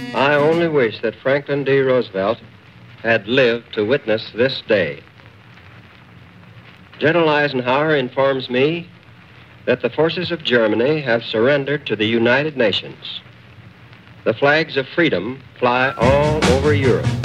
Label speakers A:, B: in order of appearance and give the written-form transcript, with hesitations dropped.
A: I only wish that Franklin D. Roosevelt had lived to witness this day. General Eisenhower informs me that the forces of Germany have surrendered to the United Nations. The flags of freedom fly all over Europe.